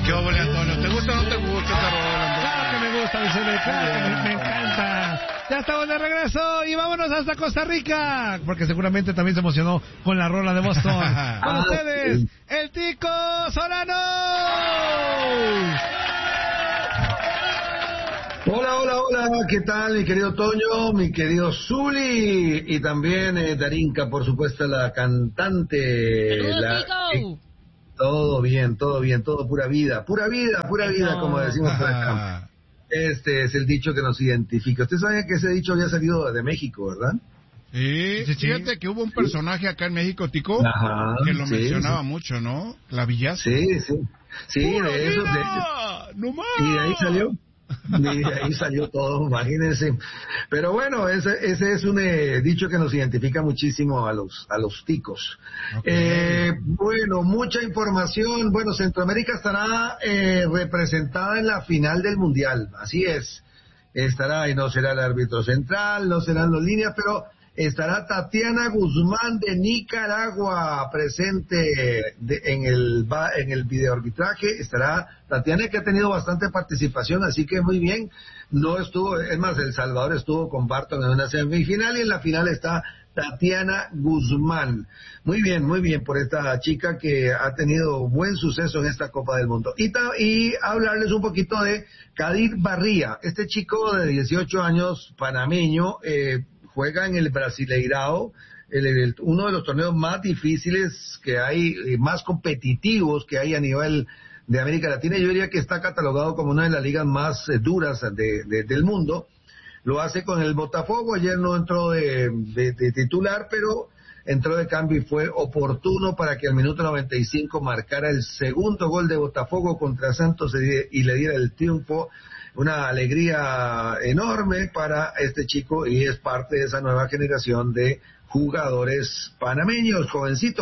¿Qué óvole, Antonio? ¿Te gusta o no te gusta esta rola, Antonio? Claro que me gusta, Vicente, claro que me encanta. Ya estamos de regreso y vámonos hasta Costa Rica, porque seguramente también se emocionó con la rola de Boston. Con ustedes, el Tico Solano. Hola, ¿qué tal, mi querido Toño, mi querido Zuli y también Darinka, por supuesto, la cantante. Tico. Todo bien, todo pura vida, como decimos por acá. Este es el dicho que nos identifica. Usted sabe que ese dicho había salido de México, ¿verdad? Sí, fíjate que hubo un personaje acá en México, Tico, que lo mencionaba mucho, ¿no? La Villazo. Sí, de eso. ¡No más! Y de ahí salió. Y de ahí salió todo, imagínense. Pero bueno, ese es un dicho que nos identifica muchísimo a los ticos. Okay. Bueno, mucha información. Bueno, Centroamérica estará representada en la final del Mundial, así es. Estará, y no será el árbitro central, no serán los líneas, pero estará Tatiana Guzmán de Nicaragua presente en el videoarbitraje. Estará Tatiana, que ha tenido bastante participación, así que muy bien. No estuvo, es más, El Salvador estuvo con Barton en una semifinal y en la final está Tatiana Guzmán. Muy bien por esta chica que ha tenido buen suceso en esta Copa del Mundo. Y hablarles un poquito de Kadir Barría, este chico de 18 años, panameño, juega en el Brasileirao, uno de los torneos más difíciles que hay, más competitivos que hay a nivel de América Latina. Yo diría que está catalogado como una de las ligas más duras del mundo. Lo hace con el Botafogo. Ayer no entró de titular, pero entró de cambio y fue oportuno para que al minuto 95 marcara el segundo gol de Botafogo contra Santos y le diera el triunfo. Una alegría enorme para este chico y es parte de esa nueva generación de jugadores panameños, jovencito.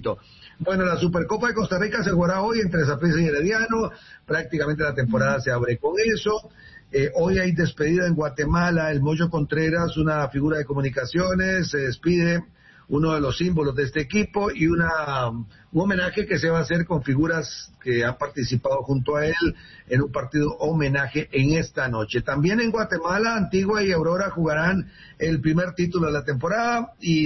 Bueno, la Supercopa de Costa Rica se jugará hoy entre Saprissa y Herediano. Prácticamente la temporada se abre con eso. Hoy hay despedida en Guatemala. El Moyo Contreras, una figura de comunicaciones, se despide, uno de los símbolos de este equipo, y un homenaje que se va a hacer con figuras que han participado junto a él en un partido homenaje en esta noche. También en Guatemala, Antigua y Aurora jugarán el primer título de la temporada y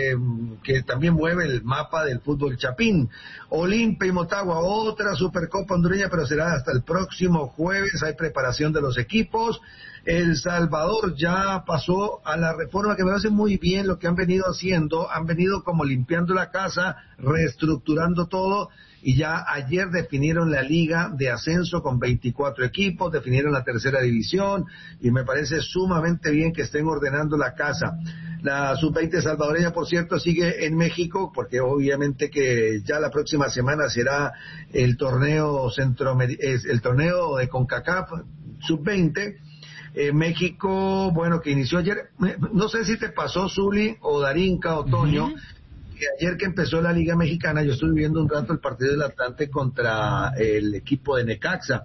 que también mueve el mapa del fútbol chapín. Olimpia y Motagua, otra Supercopa hondureña, pero será hasta el próximo jueves. Hay preparación de los equipos. El Salvador ya pasó a la reforma, que me parece muy bien lo que han venido haciendo. Han venido como limpiando la casa, reestructurando todo, y ya ayer definieron la liga de ascenso con 24 equipos, definieron la tercera división, y me parece sumamente bien que estén ordenando la casa. La sub-20 salvadoreña, por cierto, sigue en México, porque obviamente que ya la próxima semana será el torneo el torneo de CONCACAF sub-20. México, bueno, que inició ayer. No sé si te pasó, Zuli, o Darinka, o Toño, que ayer que empezó la Liga Mexicana, yo estuve viendo un rato el partido del Atlante contra el equipo de Necaxa,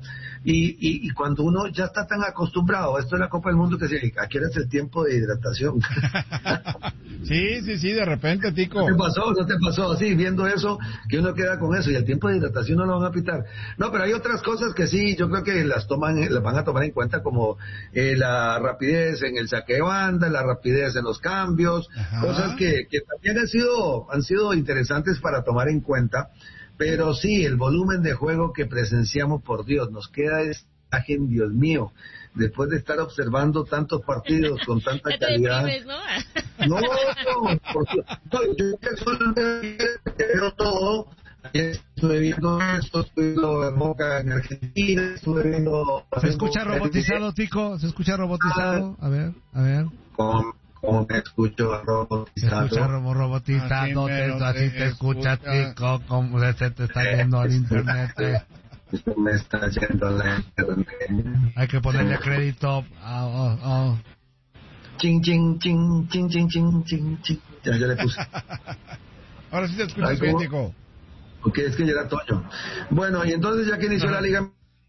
y cuando uno ya está tan acostumbrado, esto es la Copa del Mundo, que dice, ¿a qué hora es el tiempo de hidratación? Sí, de repente, Tico. ¿No te pasó? Sí, viendo eso, que uno queda con eso, y el tiempo de hidratación no lo van a pitar. No, pero hay otras cosas que sí, yo creo que las van a tomar en cuenta, como la rapidez en el saque de banda, la rapidez en los cambios, cosas que también han sido interesantes para tomar en cuenta. Pero sí, el volumen de juego que presenciamos, por Dios, nos queda esta imagen, Dios mío, después de estar observando tantos partidos con tanta calidad. No, yo todo. Estuve viendo esto, estuve viendo Boca en Argentina, estuve viendo... ¿Se escucha robotizado, Tico? ¿Se escucha robotizado? A ver. ¿Cómo me escucho robotizado? Se escucha robotizado, así te escucha, Tico, como se te está yendo al internet. Me está yendo la internet. Hay que ponerle crédito. Ching, ching, ching, ching, ching, ching, ching, ching. Ya le puse. Ahora sí te escuchas bien, Tico. Ok, es que ya era Toño. Bueno, y entonces ya que inició la Liga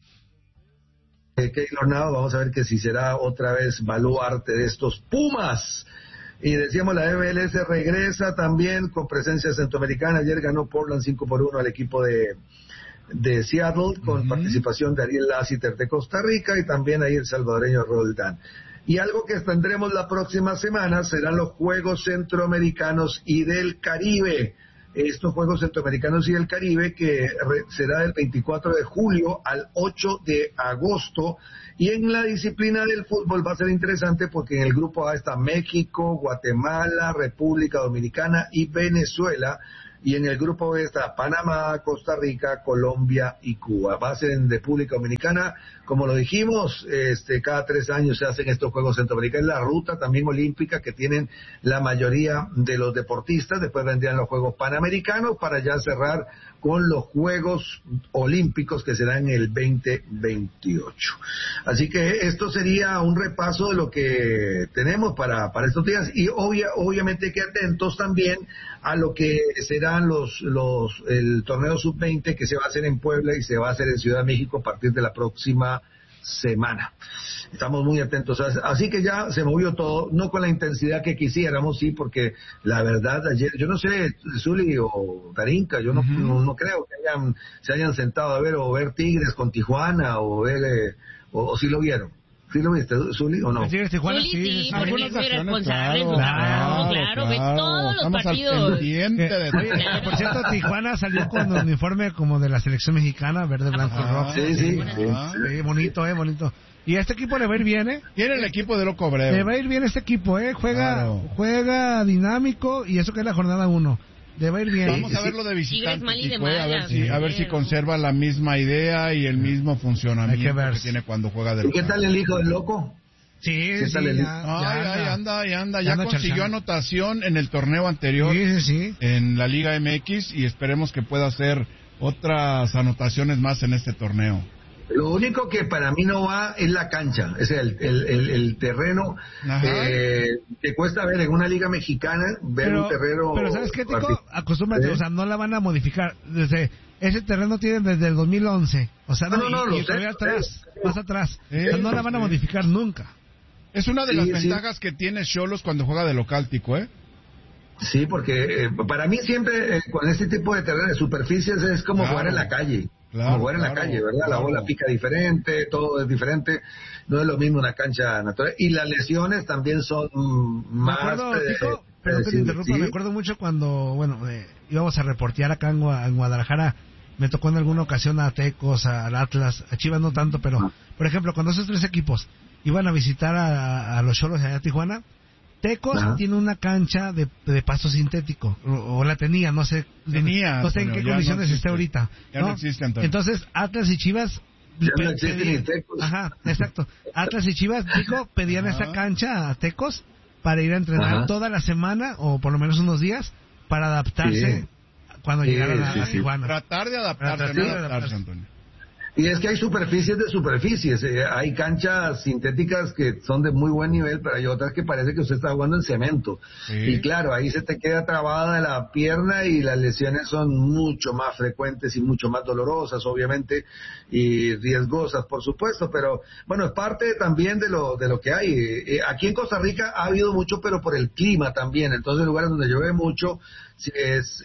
Keylor Navas, vamos a ver que si será otra vez baluarte de estos Pumas. Y decíamos, la MLS regresa también con presencia centroamericana. Ayer ganó Portland 5-1 al equipo de de Seattle, con participación de Ariel Lassiter de Costa Rica y también ahí el salvadoreño Roldán. Y algo que tendremos la próxima semana serán los Juegos Centroamericanos y del Caribe. Estos Juegos Centroamericanos y del Caribe que será del 24 de julio al 8 de agosto. Y en la disciplina del fútbol va a ser interesante porque en el grupo A está México, Guatemala, República Dominicana y Venezuela. Y en el grupo B está Panamá, Costa Rica, Colombia y Cuba. Va a ser en República Dominicana, como lo dijimos, cada 3 años se hacen estos Juegos Centroamericanos. La ruta también olímpica que tienen la mayoría de los deportistas. Después vendrían los Juegos Panamericanos para ya cerrar con los Juegos Olímpicos que serán en el 2028. Así que esto sería un repaso de lo que tenemos para estos días y obviamente hay que atentos también a lo que serán el torneo sub-20 que se va a hacer en Puebla y se va a hacer en Ciudad de México a partir de la próxima semana. Estamos muy atentos. Así que ya se movió todo, no con la intensidad que quisiéramos, sí, porque la verdad ayer, yo no sé, Zuli o Tarinka, yo no creo que se hayan sentado a ver Tigres con Tijuana o ver, o sí lo vieron. ¿Sí lo viste, Zuli, o no? Tigres Tijuana, sí, porque es muy responsable. Claro, ve todos los partidos. Por cierto, Tijuana salió con un uniforme como de la selección mexicana, verde, blanco y rojo. Sí, bonito. Y a este equipo le va a ir bien, ¿eh? Tiene el equipo de Loco Breve. Le va a ir bien este equipo, ¿eh? Juega dinámico y eso que es la jornada 1. Le va a ir bien. Vamos a verlo de visitante, a ver si conserva la misma idea y el mismo funcionamiento que tiene cuando juega de local. ¿Y qué tal el hijo del Loco? Sí, ya anda. Ya consiguió anotación en el torneo anterior en la Liga MX y esperemos que pueda hacer otras anotaciones más en este torneo. Lo único que para mí no va es la cancha, es el terreno. Te cuesta ver en una liga mexicana ver un terreno. Pero ¿sabes qué, Tico? Acostúmbrate, o sea, no la van a modificar. Ese terreno tiene desde el 2011. O sea, y todavía atrás, más atrás. O sea, no la van a modificar nunca. Es una de las ventajas que tiene Xolos cuando juega de local, Tico, ¿eh? Sí, porque para mí siempre con este tipo de terreno de superficies es como jugar en la calle. Como jugar en la calle, ¿verdad? La bola pica diferente, todo es diferente, no es lo mismo una cancha natural. Y las lesiones también son más... Perdón que te interrumpa, me acuerdo mucho cuando, íbamos a reportear acá en Guadalajara, me tocó en alguna ocasión a Tecos, al Atlas, a Chivas no tanto, pero, por ejemplo, cuando esos 3 equipos iban a visitar a los Xolos allá a Tijuana, Tecos tiene una cancha de pasto sintético, o la tenía, no sé en qué condiciones esté ahorita. Ya no existe, Antonio. Entonces, Atlas y Chivas... Ya no existe ni Tecos. Ajá, exacto. Atlas y Chivas, Tico, pedían esa cancha a Tecos para ir a entrenar toda la semana, o por lo menos unos días, para adaptarse cuando llegaran a Tijuana. Tratar de adaptarse, Antonio. Y es que hay superficies de superficies, hay canchas sintéticas que son de muy buen nivel, pero hay otras que parece que usted está jugando en cemento. Y claro, ahí se te queda trabada la pierna y las lesiones son mucho más frecuentes y mucho más dolorosas, obviamente, y riesgosas, por supuesto, pero bueno, es parte también de lo que hay. Aquí en Costa Rica ha habido mucho, pero por el clima también, entonces lugares donde llueve mucho, es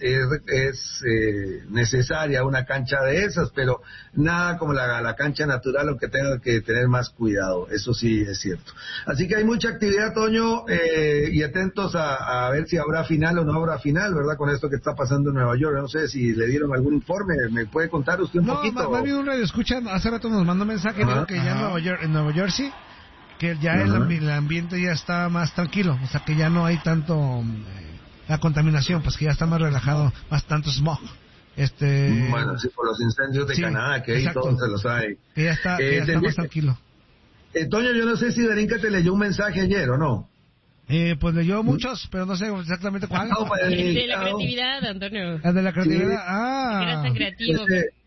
necesaria una cancha de esas, pero nada como la cancha natural, lo que tenga que tener más cuidado, eso sí es cierto. Así que hay mucha actividad, Toño, y atentos a ver si habrá final o no habrá final, ¿verdad? Con esto que está pasando en Nueva York, no sé si le dieron algún informe, ¿me puede contar usted un poquito? No, más bien un radio escucha, hace rato nos mandó un mensaje, dijo que ya en Nueva Jersey, que ya el ambiente ya está más tranquilo, o sea que ya no hay tanto... la contaminación, pues que ya está más relajado, más tanto smog. Bueno, sí, por los incendios de Canadá, que ahí todos se los hay. Que ya está más tranquilo. Toño, yo no sé si Darinka te leyó un mensaje ayer o no. Pues leyó muchos, pero no sé exactamente cuál. El de la creatividad, Antonio. El de la creatividad, Era tan creativo.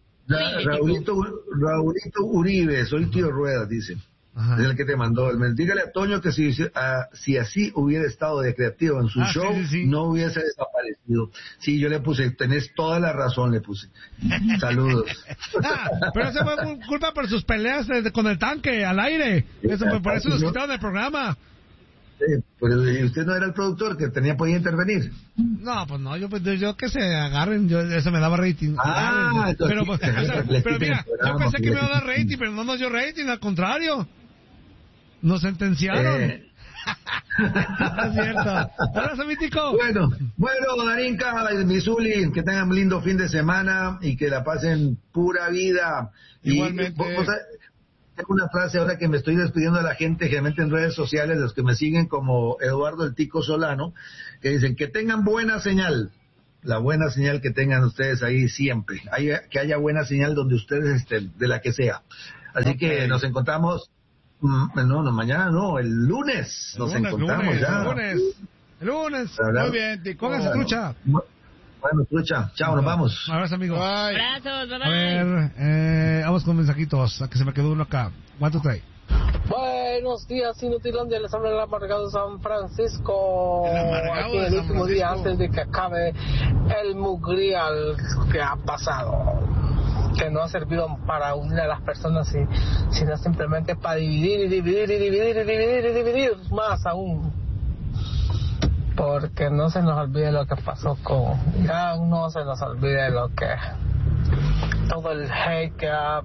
Raulito Uribe, soy tío Rueda, dice. Es el que te mandó el mensaje. Dígale a Toño que si así hubiera estado de creativo en su show, no hubiese desaparecido. Sí, yo le puse, tenés toda la razón, le puse. Saludos. Pero eso fue culpa por sus peleas con el tanque al aire. Por eso nos quitaron del programa. Pues usted no era el productor que podía intervenir. No, pues no, yo que se agarren, eso me daba rating. Pero mira, yo pensé que me iba a dar rating, pero no nos dio rating, al contrario. Nos sentenciaron. Es cierto. Abrazo, mítico. Bueno, Darinka, Misuli, que tengan un lindo fin de semana y que la pasen pura vida. Igualmente. Tengo una frase ahora que me estoy despidiendo de la gente, generalmente en redes sociales, los que me siguen como Eduardo el Tico Solano, que dicen que tengan buena señal. La buena señal que tengan ustedes ahí siempre. Que haya buena señal donde ustedes estén, de la que sea. Así que nos encontramos. Mañana no, el lunes nos encontramos ya. El lunes. Muy bien, Tico. Pónganse trucha. Bueno, trucha. Chao, nos vamos. Un abrazo, amigo. Abrazos, bye. A ver, vamos con mensajitos, a que se me quedó uno acá. 1, 2, 3. Buenos días, Inutilandia, les habla el amargado de San Francisco. Aquí el último día antes de que acabe el mugrial que ha pasado, que no ha servido para unir a las personas, sino simplemente para dividir más aún. Porque no se nos olvide lo que pasó con Irán, no se nos olvide lo que todo el hate que ha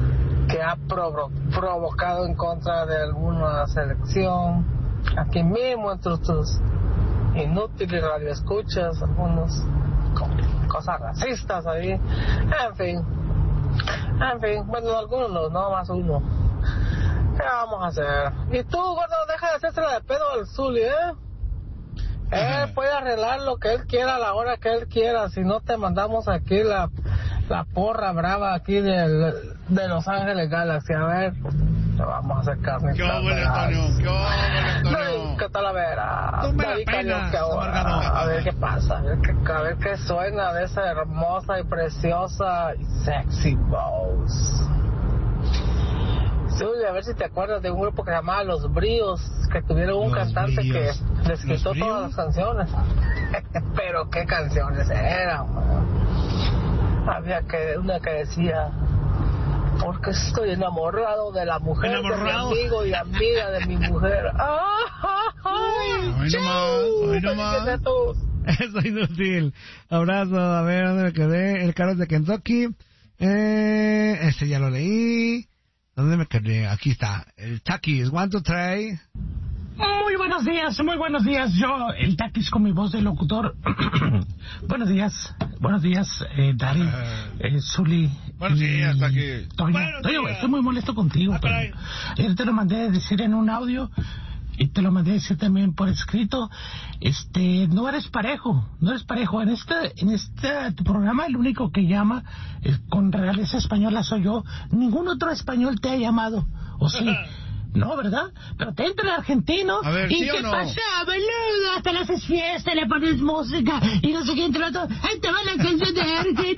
provocado en contra de alguna selección, aquí mismo entre tus inútiles radioescuchas, algunos cosas racistas ahí, en fin, bueno, algunos no más uno. ¿Qué vamos a hacer? Y tú, gordo, deja de hacerse de pedo al Zuli, Él puede arreglar lo que él quiera a la hora que él quiera. Si no, te mandamos aquí la porra brava aquí de Los Ángeles Galaxy. A ver, te vamos a hacer carne. ¿Qué huele, Antonio? ¿Qué tal la vera? Tú me la penas, a ver qué pasa. A ver qué suena de esa hermosa y preciosa y sexy voz. Sí, a ver si te acuerdas de un grupo que se llamaba Los Bríos, que tuvieron un cantante que les quitó todas las canciones. Pero qué canciones eran. Había una que decía: porque estoy enamorado de la mujer de mi amigo y amiga de mi mujer. Hoy nomás. Eso es inútil. Abrazo, a ver dónde me quedé. El Carlos de Kentucky. Este ya lo leí. ¿Dónde me quedé? Aquí está. El Takis, 1, 2, 3. Muy buenos días. Yo, el Takis con mi voz de locutor. Buenos días, Dari, Zuli. Buenos días, Takis. Toño, estoy muy molesto contigo. Yo te lo mandé a decir en un audio y te lo mandé a decir también por escrito. No eres parejo. En este tu programa el único que llama con realeza española soy yo. Ningún otro español te ha llamado. ¿O sí? No, ¿verdad? Pero te entra el argentino. A ver, ¿y ¿sí qué o no? pasa, boludo? Hasta le haces fiesta, le pones música y no sé qué entre otros. Ahí te va la canción de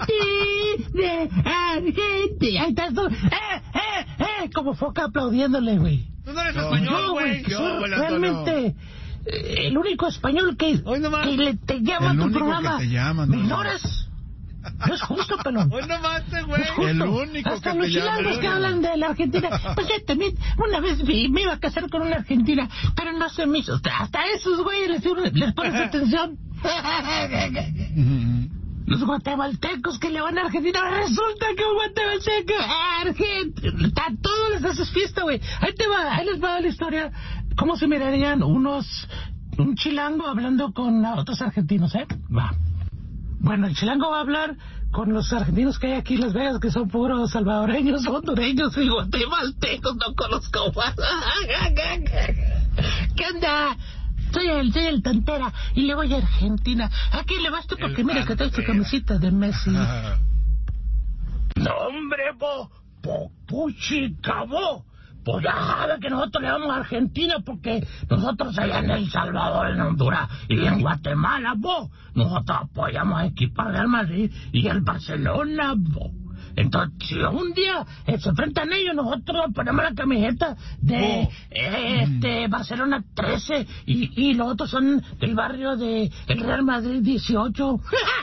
Argentina. Ahí estás tú. Como foca aplaudiéndole, güey. Tú no eres español, güey. Realmente el único español que te llama a tu programa. ¿Me ignoras? No es justo, pelón. Hoy no mates, güey. No es el único hasta que los te llama. chilangos que hablan de la Argentina. Pues ya también, una vez me iba a casar con una argentina, pero no se me hizo. Hasta esos güeyes les pones atención. Los guatemaltecos que le van a Argentina, resulta que un guatemalteco Argentina, a todos les haces fiesta, güey. Ahí les va la historia. ¿Cómo se mirarían un chilango hablando con otros argentinos, Va. Bueno, el chilango va a hablar con los argentinos que hay aquí en Las Vegas, que son puros salvadoreños, hondureños y guatemaltecos, no conozco más. ¿Qué onda? Soy el Tontera y le voy a Argentina. ¿A quién le vas tú? Porque mira que traes tu camiseta de Messi. No, hombre, puchica, pues ya sabe que nosotros le vamos a Argentina porque nosotros allá en El Salvador, en Honduras y en Guatemala, nosotros apoyamos a equipos Real Madrid y el Barcelona, Entonces, si un día se enfrentan ellos, nosotros ponemos la camiseta de Barcelona 13 y los otros son del barrio de el Real Madrid 18.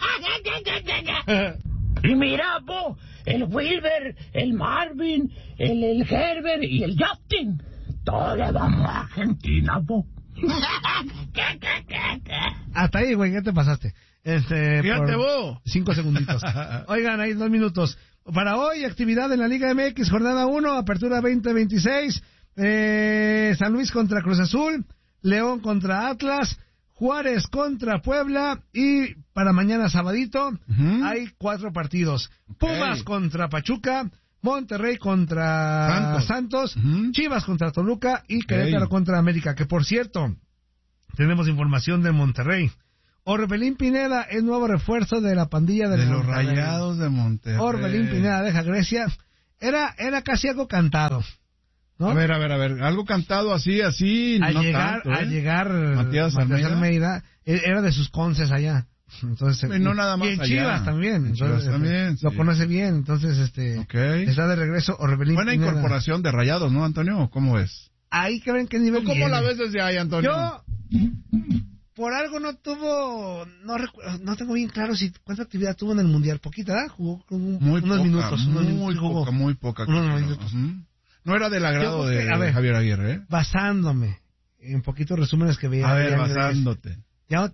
Y mira, el Wilber, el Marvin, el Herbert y el Justin, todos vamos a Argentina, Hasta ahí, güey, ¿qué te pasaste? Fíjate vos. 5 segunditos. Oigan, hay 2 minutos. Para hoy, actividad en la Liga MX, jornada 1, apertura 2026. San Luis contra Cruz Azul, León contra Atlas, Juárez contra Puebla, y para mañana sabadito hay 4 partidos. Pumas contra Pachuca, Monterrey contra Santos, Chivas contra Toluca y Querétaro contra América. Que por cierto, tenemos información de Monterrey. Orbelín Pineda es nuevo refuerzo de la pandilla de los Rayados de Monterrey. Orbelín Pineda deja Grecia. Era casi algo cantado, ¿no? A ver, algo cantado así, no tanto, Al llegar Matías Almeida era de sus conces allá. Entonces, no nada más y en allá. Chivas también. Chivas también, lo conoce bien, entonces está de regreso Orbelín Buena Pineda. Incorporación de Rayados, ¿no, Antonio? ¿Cómo es? Ahí que ven qué nivel ¿Cómo viene. la ves desde ahí, Antonio? Yo por algo no tuvo, no tengo bien claro cuánta actividad tuvo en el Mundial. Poquita, ¿verdad? Jugó con unos minutos. Muy poca. No era del agrado de Javier Aguirre, ¿eh? Basándome en poquitos resúmenes que veía. A ver, basándote. Ya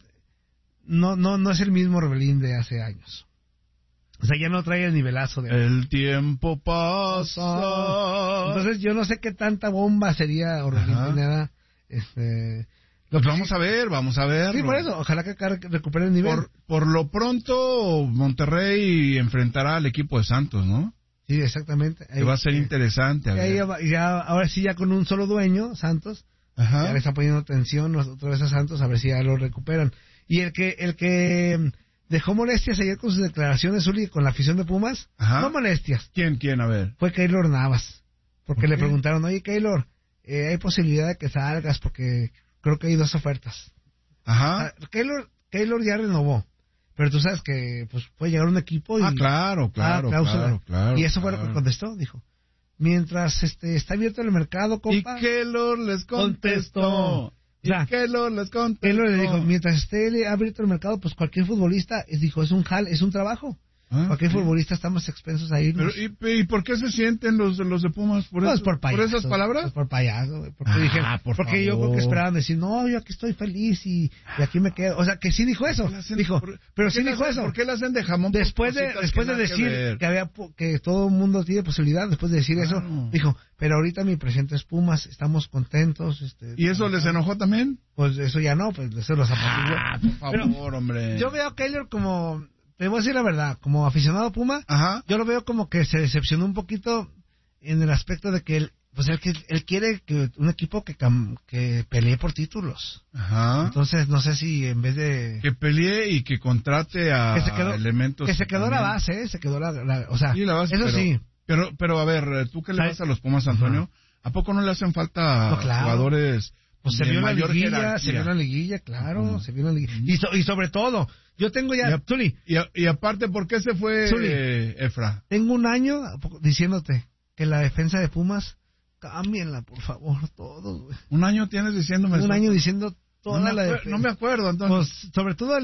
no es el mismo Orbelín de hace años. O sea, ya no trae el nivelazo de... El tiempo pasa. Entonces yo no sé qué tanta bomba sería Orbelín Pineda. Vamos a ver. Sí, por eso, ojalá que recupere el nivel. Por lo pronto, Monterrey enfrentará al equipo de Santos, ¿no? Sí, exactamente. Que va a ser interesante. Ahora sí, ya con un solo dueño, Santos, ya le está poniendo atención otra vez a Santos, a ver si ya lo recuperan. Y el que dejó molestias ayer con sus declaraciones, Uli, con la afición de Pumas, no molestias. ¿Quién? A ver. Fue Keylor Navas. Porque le preguntaron, oye, Keylor, hay posibilidad de que salgas porque... Creo que hay 2 ofertas. Ajá. Keylor ya renovó. Pero tú sabes que pues puede llegar un equipo y... claro. Y eso fue lo que contestó, dijo. Mientras está abierto el mercado, compa... Y Keylor les contestó. Keylor le dijo, mientras esté abierto el mercado, pues cualquier futbolista, dijo, es un trabajo. Cualquier futbolista estamos expensos a irnos. Pero, ¿y por qué se sienten los de Pumas? ¿Por esas palabras? Pues por payaso. Porque yo creo que esperaban decir, no, yo aquí estoy feliz y aquí me quedo. O sea, que sí dijo eso. ¿Por qué la hacen de jamón? Después de decir que todo el mundo tiene posibilidad, después de decir eso, dijo, pero ahorita mi presente es Pumas, estamos contentos. ¿Y eso les enojó también? Pues eso ya no, pues eso los apaciguó. Por favor, hombre. Yo veo a Keylor como... Te voy a decir la verdad, como aficionado a Puma, yo lo veo como que se decepcionó un poquito en el aspecto de que él quiere que un equipo que pelee por títulos. Entonces, no sé si en vez de... Que pelee y que contrate a elementos... Que se quedó la base, se quedó o sea, sí, la base, eso sí. Pero a ver, ¿tú qué le vas a los Pumas, Antonio? ¿A poco no le hacen falta jugadores... Pues se vio en la liguilla, claro, se vio en la liguilla. Y sobre todo, yo tengo ya... Zuli. Y aparte, ¿por qué se fue Efra? Tengo un año diciéndote que la defensa de Pumas, cámbienla, por favor, todos, güey. ¿Un año tienes diciéndome eso? Un año diciendo toda la defensa. No me acuerdo, Antonio. Pues, sobre todo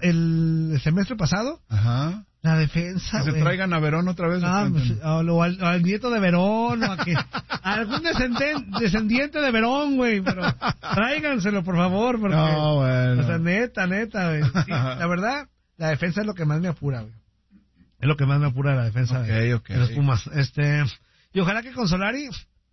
el semestre pasado. La defensa, que se traigan a Verón otra vez. O al nieto de Verón, o a algún descendiente de Verón, güey, pero tráiganselo, por favor, porque... No, bueno. O sea, neta, güey. Sí, la verdad, la defensa es lo que más me apura, güey. Es lo que más me apura la defensa de los Pumas. Y ojalá que con Solari...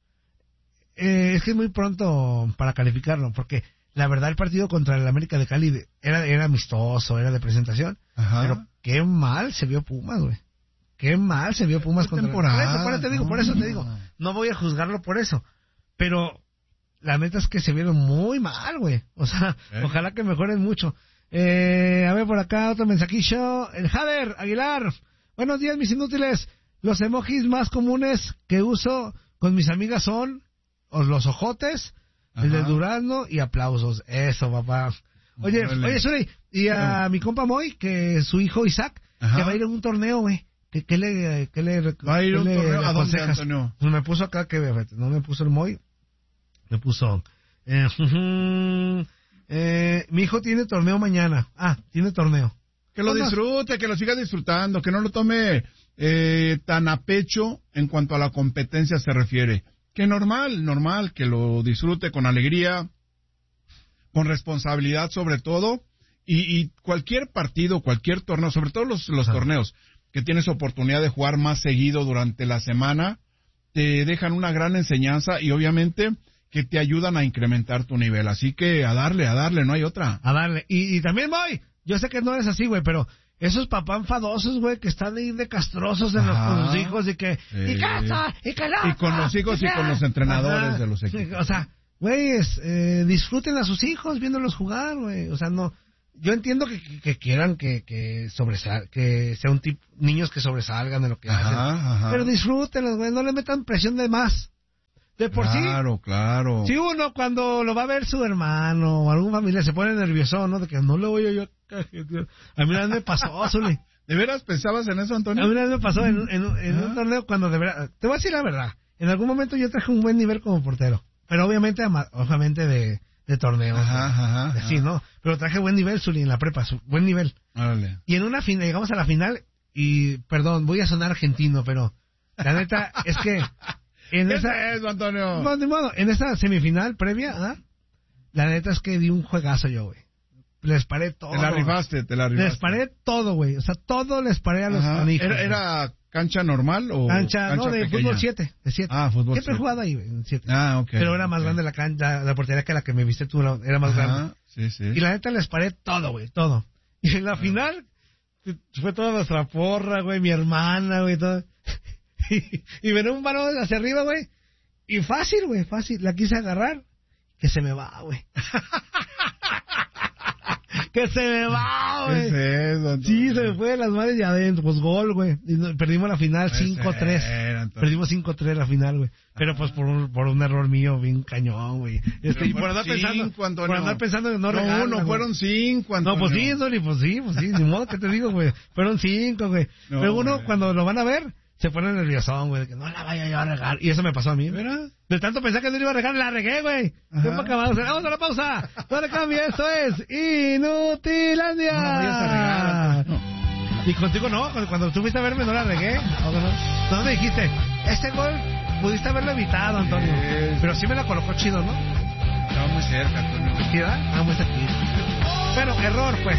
es que es muy pronto para calificarlo, porque la verdad el partido contra el América de Cali era amistoso, era de presentación, pero qué mal se vio Pumas, güey. Qué mal se vio Pumas contra temporada. Por eso te digo, no voy a juzgarlo por eso, pero la neta es que se vieron muy mal, güey. O sea, ojalá que mejoren mucho. A ver, por acá otro mensajillo. El Jader Aguilar. Buenos días, mis inútiles. Los emojis más comunes que uso con mis amigas son los ojotes, el de durazno y aplausos. Eso, papá. Oye, Suri, y a mi compa Moy, que su hijo Isaac, que va a ir a un torneo, güey. ¿Qué le va a ir a un torneo? ¿A dónde, Antonio? Pues me puso acá, no me puso el Moy, me puso... mi hijo tiene torneo mañana. Tiene torneo. Que lo disfrute, que lo siga disfrutando, que no lo tome tan a pecho en cuanto a la competencia se refiere. Que normal, que lo disfrute con alegría, con responsabilidad sobre todo, y cualquier partido, cualquier torneo, sobre todo los torneos que tienes oportunidad de jugar más seguido durante la semana, te dejan una gran enseñanza y obviamente que te ayudan a incrementar tu nivel. Así que a darle, no hay otra. A darle. Y también voy, yo sé que no eres así, güey, pero esos papás enfadosos, güey, que están ahí de castrosos con los hijos y que... Sí. Y casa, y que la... Y con los hijos y con los entrenadores de los equipos. O sea, güeyes, disfruten a sus hijos viéndolos jugar, güey. O sea, no... Yo entiendo que quieran que sean niños que sobresalgan de lo que hacen. Pero disfrútenlos, güey. No le metan presión de más. De por sí. Claro. Si uno cuando lo va a ver su hermano o alguna familia se pone nervioso, ¿no? De que no le voy a yo... A mí una vez me pasó, Zuli. ¿De veras pensabas en eso, Antonio? A mí una vez me pasó en un torneo cuando de verdad... Te voy a decir la verdad. En algún momento yo traje un buen nivel como portero. Pero obviamente de torneos. Así, ¿no? Pero traje buen nivel, Zuli, en la prepa. Buen nivel. Vale. Y en una final, llegamos a la final y... Perdón, voy a sonar argentino, pero... La neta es que... En esa, eso, Antonio? No, de modo, en esa semifinal previa, la neta es que di un juegazo yo, güey. Les paré todo. Te la rifaste. Les paré todo, güey. O sea, todo les paré a los anijos. ¿Era cancha normal o cancha no, de pequeña? Fútbol 7. De 7. Fútbol 7. Siempre he jugado ahí, güey, en 7. Ok. Pero era más grande la cancha, la portería que la que me viste tú, era más grande. Sí. Y la neta les paré todo, güey, todo. Y en la final, fue toda nuestra porra, güey, mi hermana, güey, todo. Y ven un balón hacia arriba, güey. Y fácil, güey, fácil. La quise agarrar. Que se me va, güey. Que se me va, güey. ¿Qué es eso? Sí, se me fue de las manos y adentro. Pues gol, güey. Y perdimos la final 5-3. Perdimos 5-3 la final, güey. Pero pues por un error mío, bien cañón, güey. Y por andar pensando que no regalan. No, fueron 5, Antonio. No, pues sí, Soli, pues sí. Ni modo que te digo, güey. Fueron 5, güey. No, pero uno, cuando lo van a ver, se pone nerviosón, güey, de que no la vaya yo a regar. Y eso me pasó a mí, ¿verdad? De tanto pensar que no iba a regar, la regué, güey. Vamos a la pausa. No le cambie, esto es Inutilandia. No vayas a regar. No. Y contigo no, cuando tú fuiste a verme no la regué. No me dijiste, este gol pudiste haberlo evitado, Antonio. Pero sí me la colocó chido, ¿no? Estaba muy cerca, Antonio. ¿Sí, verdad? Muy cerquita. Bueno, error, pues.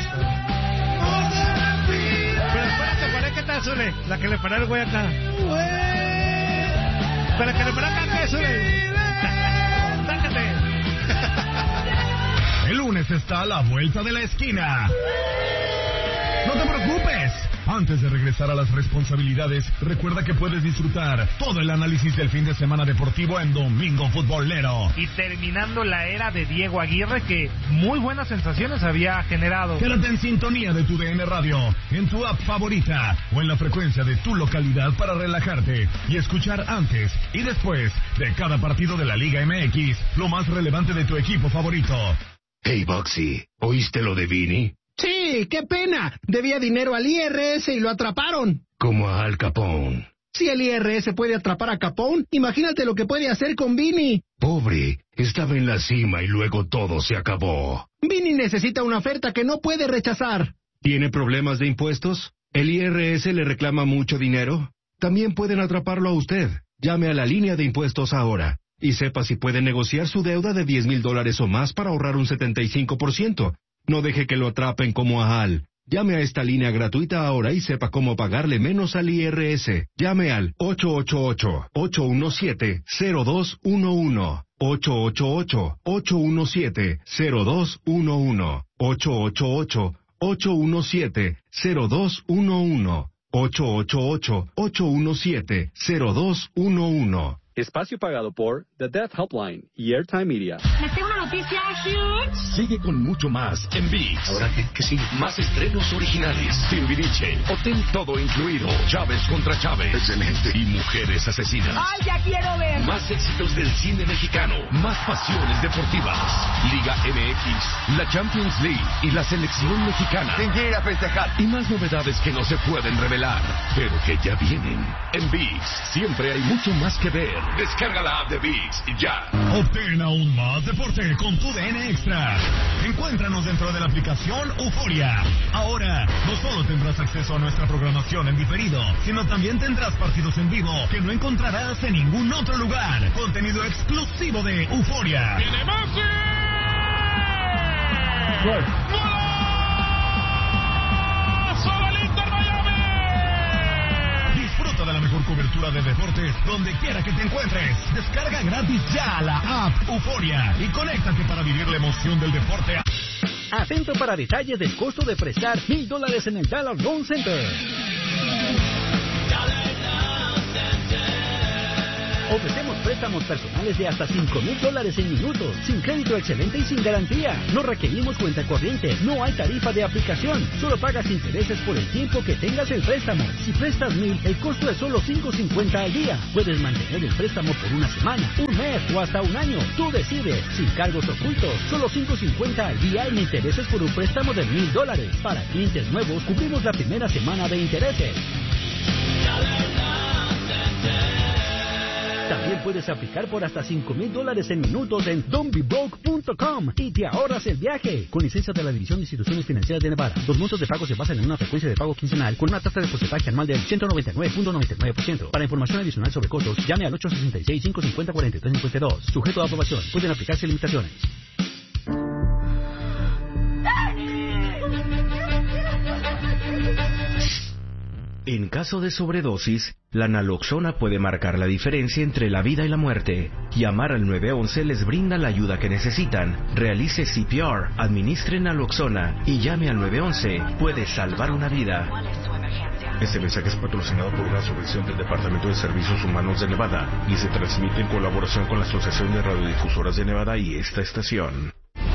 Pero espérate, ¿cuál es que está, Zule? La que le paró el güey acá. Pero que le paró acá, ¿qué, Zule? Sácate. El lunes está a la vuelta de la esquina. No te preocupes. Antes de regresar a las responsabilidades, recuerda que puedes disfrutar todo el análisis del fin de semana deportivo en Domingo Futbolero. Y terminando la era de Diego Aguirre, que muy buenas sensaciones había generado. Quédate en sintonía de tu DN Radio, en tu app favorita o en la frecuencia de tu localidad para relajarte y escuchar antes y después de cada partido de la Liga MX lo más relevante de tu equipo favorito. Hey, Boxy, ¿oíste lo de Vini? Sí, qué pena. Debía dinero al IRS y lo atraparon. Como a Al Capone. Si el IRS puede atrapar a Capone, imagínate lo que puede hacer con Vini. Pobre, estaba en la cima y luego todo se acabó. Vini necesita una oferta que no puede rechazar. ¿Tiene problemas de impuestos? ¿El IRS le reclama mucho dinero? También pueden atraparlo a usted. Llame a la línea de impuestos ahora y sepa si puede negociar su deuda de $10,000 o más para ahorrar un 75%. No deje que lo atrapen como a Al. Llame a esta línea gratuita ahora y sepa cómo pagarle menos al IRS. Llame al 888-817-0211. 888-817-0211. 888-817-0211. 888-817-0211. Espacio pagado por The Death Helpline y Airtime Media. Les tengo una noticia huge. Sigue con mucho más en ViX. ¿Ahora qué sigue? Más estrenos originales. Timbiriche, Hotel Todo Incluido, Chávez contra Chávez. Excelente. Y Mujeres Asesinas. ¡Ay, ya quiero ver! Más éxitos del cine mexicano. Más pasiones deportivas. Liga MX, la Champions League y la selección mexicana. Sin ir a festejar. Y más novedades que no se pueden revelar, pero que ya vienen. En ViX siempre hay mucho más que ver. Descarga la app de ViX y ya. Obtén aún más deporte con tu DN Extra. Encuéntranos dentro de la aplicación Euforia. Ahora, no solo tendrás acceso a nuestra programación en diferido, sino también tendrás partidos en vivo que no encontrarás en ningún otro lugar. Contenido exclusivo de Euforia. ¡Tiene más! Gol. Disfruta de la mejor cobertura de deportes donde quiera que te encuentres. Descarga gratis ya la app Euforia y conéctate para vivir la emoción del deporte. Atento para detalles del costo de prestar $1,000 en el Dollar Loan Center. Ofrecemos préstamos personales de hasta $5,000 en minutos, sin crédito excelente y sin garantía. No requerimos cuenta corriente, no hay tarifa de aplicación, solo pagas intereses por el tiempo que tengas el préstamo. Si prestas $1,000, el costo es solo $5.50 al día. Puedes mantener el préstamo por una semana, un mes o hasta un año. Tú decides, sin cargos ocultos, solo $5.50 al día en intereses por un préstamo de $1,000. Para clientes nuevos, cubrimos la primera semana de intereses. También puedes aplicar por hasta $5,000 en minutos en don'tbebroke.com y te ahorras el viaje. Con licencia de la División de Instituciones Financieras de Nevada. Los montos de pago se basan en una frecuencia de pago quincenal con una tasa de porcentaje anual del 199.99%. Para información adicional sobre costos, llame al 866-550-4352. Sujeto a aprobación. Pueden aplicarse limitaciones. En caso de sobredosis, la naloxona puede marcar la diferencia entre la vida y la muerte. Llamar al 911 les brinda la ayuda que necesitan. Realice CPR, administre naloxona y llame al 911. Puede salvar una vida. Este mensaje es patrocinado por una subvención del Departamento de Servicios Humanos de Nevada y se transmite en colaboración con la Asociación de Radiodifusoras de Nevada y esta estación.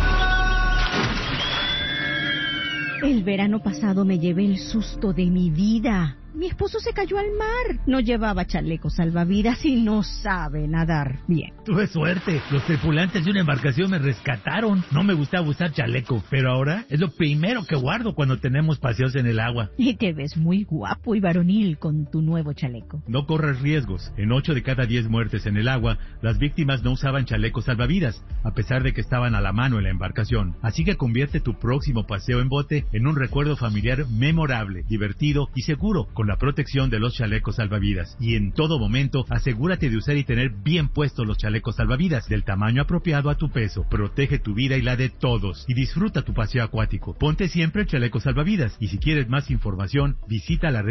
El verano pasado me llevé el susto de mi vida. Mi esposo se cayó al mar. No llevaba chaleco salvavidas y no sabe nadar bien. Tuve suerte. Los tripulantes de una embarcación me rescataron. No me gustaba usar chaleco, pero ahora es lo primero que guardo cuando tenemos paseos en el agua. Y te ves muy guapo y varonil con tu nuevo chaleco. No corras riesgos. En 8 de cada 10 muertes en el agua, las víctimas no usaban chalecos salvavidas, a pesar de que estaban a la mano en la embarcación. Así que convierte tu próximo paseo en bote en un recuerdo familiar memorable, divertido y seguro, con la protección de los chalecos salvavidas. Y en todo momento, asegúrate de usar y tener bien puestos los chalecos salvavidas, del tamaño apropiado a tu peso. Protege tu vida y la de todos, y disfruta tu paseo acuático. Ponte siempre el chaleco salvavidas, y si quieres más información, visita la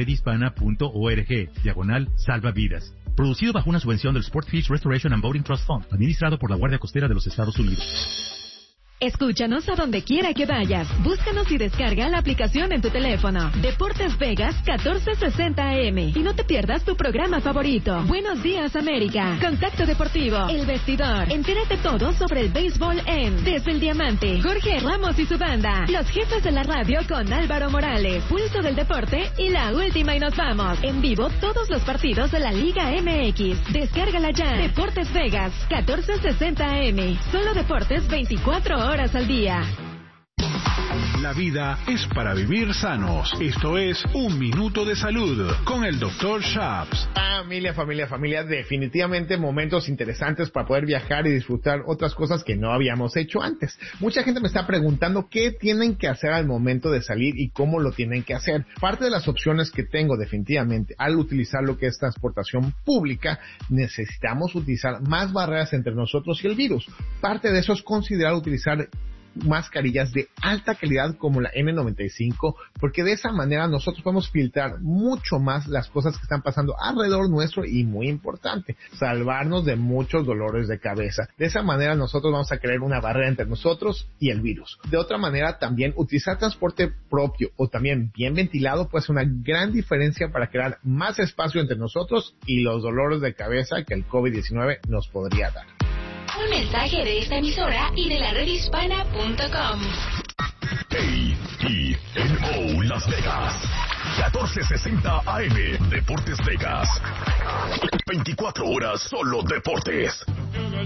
redhispana.org/salvavidas. Producido bajo una subvención del Sportfish Restoration and Boating Trust Fund, administrado por la Guardia Costera de los Estados Unidos. Escúchanos a donde quiera que vayas. Búscanos y descarga la aplicación en tu teléfono. Deportes Vegas 1460 AM. Y no te pierdas tu programa favorito. Buenos Días América. Contacto Deportivo. El Vestidor. Entérate todo sobre el béisbol en Desde el Diamante. Jorge Ramos y su banda. Los jefes de la radio con Álvaro Morales. Pulso del Deporte y La Última y Nos Vamos. En vivo todos los partidos de la Liga MX. Descárgala ya. Deportes Vegas 1460 AM. Solo deportes 24 horas al día. La vida es para vivir sanos. Esto es Un Minuto de Salud con el Dr. Shaps. Familia, definitivamente momentos interesantes para poder viajar y disfrutar otras cosas que no habíamos hecho antes. Mucha gente me está preguntando qué tienen que hacer al momento de salir y cómo lo tienen que hacer. Parte de las opciones que tengo definitivamente al utilizar lo que es transportación pública, necesitamos utilizar más barreras entre nosotros y el virus. Parte de eso es considerar utilizar mascarillas de alta calidad como la N95, porque de esa manera nosotros podemos filtrar mucho más las cosas que están pasando alrededor nuestro y, muy importante, salvarnos de muchos dolores de cabeza. De esa manera nosotros vamos a crear una barrera entre nosotros y el virus. De otra manera, también utilizar transporte propio o también bien ventilado puede ser una gran diferencia para crear más espacio entre nosotros y los dolores de cabeza que el COVID-19 nos podría dar. Un mensaje de esta emisora y de la redhispana.com. KTNO Las Vegas 1460 AM Deportes Vegas. 24 horas solo deportes.